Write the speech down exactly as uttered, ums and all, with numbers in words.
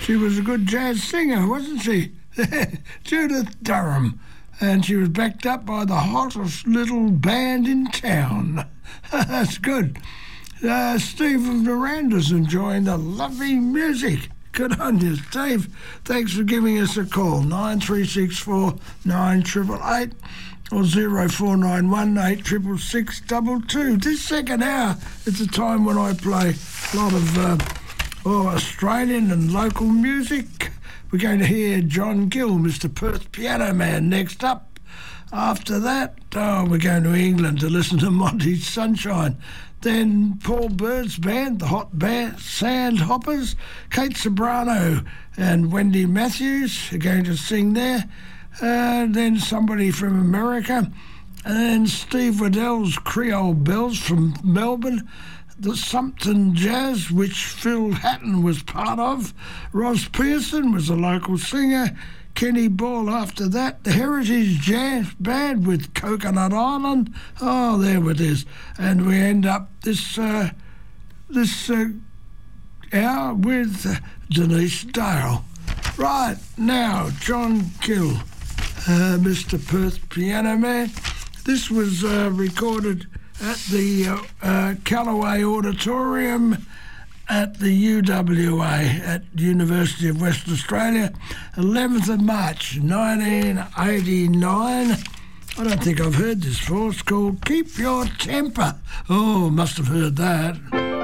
She was a good jazz singer, wasn't she? Judith Durham. And she was backed up by the hottest little band in town. That's good. Uh, Stephen Miranda's enjoying the lovely music. Good on you, Steve. Thanks for giving us a call. nine three six four nine eight eight eight or zero four nine one eight six six six two two. This second hour is a time when I play a lot of uh, oh, Australian and local music. We're going to hear John Gill, Mister Perth Piano Man, next up. After that, oh, we're going to England to listen to Monty Sunshine. Then Paul Bird's band, the Hot Band, Sandhoppers, Kate Sobrano and Wendy Matthews are going to sing there. Uh, then somebody from America. And then Steve Waddell's Creole Bells from Melbourne. The Sumpton Jazz, which Phil Hatton was part of. Ross Pearson was a local singer. Kenny Ball after that. The Heritage Jazz Band with Coconut Island. Oh, there it is. And we end up this uh, this uh, hour with uh, Denise Dale. Right, now, John Gill, uh, Mister Perth Piano Man. This was uh, recorded at the uh, uh, Callaway Auditorium at the U W A at the University of Western Australia, eleventh of March nineteen eighty-nine. I don't think I've heard this before. It's called Keep Your Temper. Oh, must have heard that.